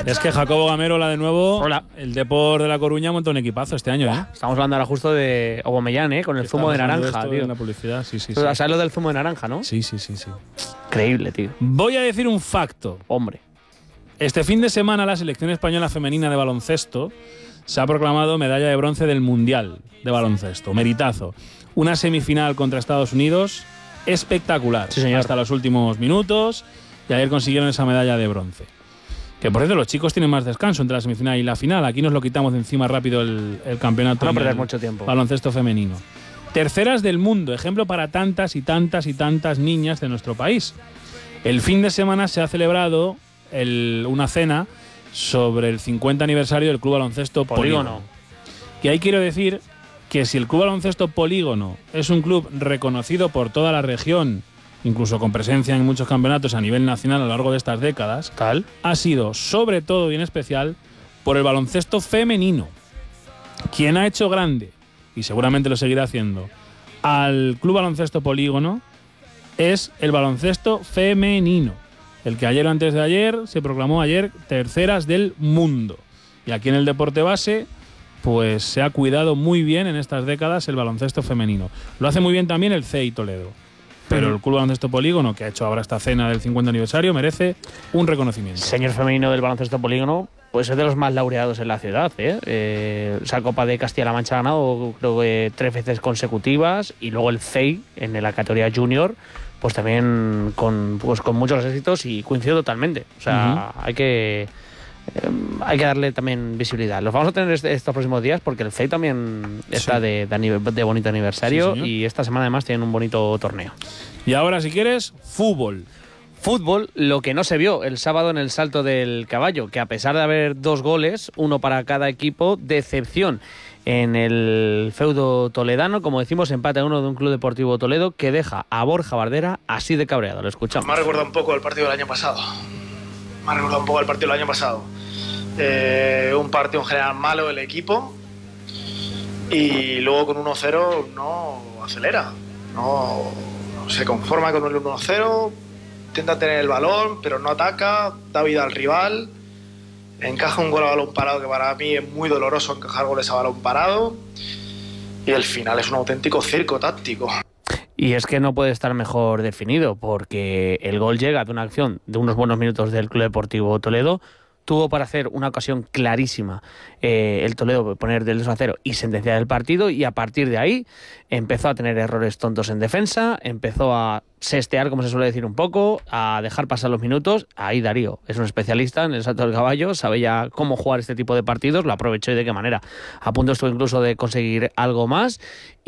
Es que Jacobo Gamerola de nuevo. Hola. El Depor de La Coruña ha montado un equipazo este año, ¿eh? Estamos hablando ahora justo de Aubameyang, con el zumo de naranja, tío. En la publicidad, sí. ¿Sabes lo del zumo de naranja, no? Sí. Increíble, tío. Voy a decir un facto. Hombre. Este fin de semana la selección española femenina de baloncesto se ha proclamado medalla de bronce del Mundial de baloncesto. Meritazo. Una semifinal contra Estados Unidos espectacular. Sí, señor. Hasta los últimos minutos. Y ayer consiguieron esa medalla de bronce. Que por cierto, los chicos tienen más descanso entre la semifinal y la final. Aquí nos lo quitamos de encima rápido el campeonato. No perder mucho tiempo. Baloncesto femenino. Terceras del mundo. Ejemplo para tantas y tantas niñas de nuestro país. El fin de semana se ha celebrado una cena sobre el 50 aniversario del Club Baloncesto Polígono. Y ahí quiero decir que si el Club Baloncesto Polígono es un club reconocido por toda la región, incluso con presencia en muchos campeonatos a nivel nacional a lo largo de estas décadas, ha sido sobre todo y en especial por el baloncesto femenino. Quien ha hecho grande, y seguramente lo seguirá haciendo, al Club Baloncesto Polígono es el baloncesto femenino. El que ayer o antes de ayer se proclamó terceras del mundo. Y aquí en el deporte base, pues se ha cuidado muy bien en estas décadas el baloncesto femenino. Lo hace muy bien también el CEI Toledo. Pero el Club Baloncesto Polígono, que ha hecho ahora esta cena del 50 aniversario, merece un reconocimiento. Señor femenino del Baloncesto Polígono, pues es de los más laureados en la ciudad, ¿eh? Esa Copa de Castilla-La Mancha ha ganado, creo que 3 veces consecutivas, y luego el CEI en la categoría junior, pues también con muchos éxitos, y coincido totalmente. O sea, hay que darle también visibilidad. Los vamos a tener estos próximos días porque el CEI también está de bonito aniversario, y esta semana además tienen un bonito torneo. Y ahora, si quieres, fútbol. Fútbol, lo que no se vio el sábado en el Salto del Caballo, que a pesar de haber 2 goles, uno para cada equipo, decepción en el feudo toledano, como decimos, empate a 1 de un Club Deportivo Toledo que deja a Borja Bardera así de cabreado. Lo escuchamos. Me ha recordado un poco el partido del año pasado. Un partido en general malo del equipo, y luego con 1-0 no acelera, no se conforma con el 1-0, intenta tener el balón pero no ataca, da vida al rival, encaja un gol a balón parado, que para mí es muy doloroso encajar goles a balón parado, y el final es un auténtico circo táctico. Y es que no puede estar mejor definido, porque el gol llega de una acción de unos buenos minutos del Club Deportivo Toledo. Tuvo para hacer una ocasión clarísima el Toledo, poner del 2-0 y sentenciar el partido, y a partir de ahí empezó a tener errores tontos en defensa, empezó a sestear, como se suele decir un poco, a dejar pasar los minutos. Ahí Darío es un especialista en el Salto del Caballo, sabe ya cómo jugar este tipo de partidos, lo aprovechó y de qué manera. A punto estuvo incluso de conseguir algo más.